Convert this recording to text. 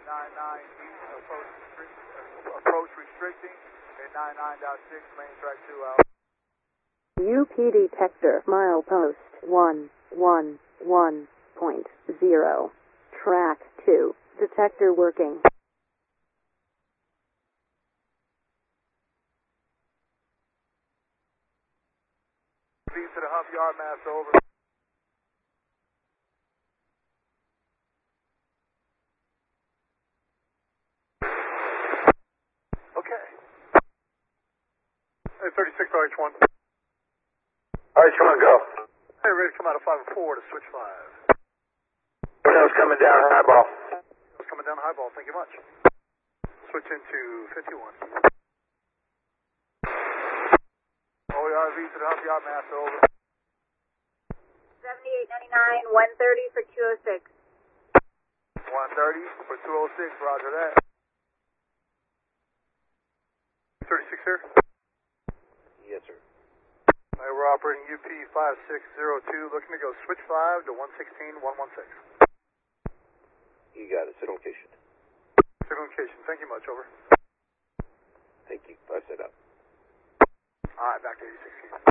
approach restricting at 99.6, main track 2 out. UP detector, milepost 111.0. Track 2. Detector working. Speed to the hump yard mass over. Okay. Hey, 36 RH1. RH1, go. Hey, ready to come out of 5 and 4 to switch 5. Tornado's coming down highball. It's coming down high ball, thank you much. Switch into 51. OERV to the hump yard mass over. 7899, 130 for 206. 130 for 206, roger that. 36 here? Yes, sir. Alright, we're operating UP 5602, looking to go switch 5 to 116, 116. You got it. Sit on location. Signal location, thank you much, over. Thank you. 5 set up. Alright, back to 86.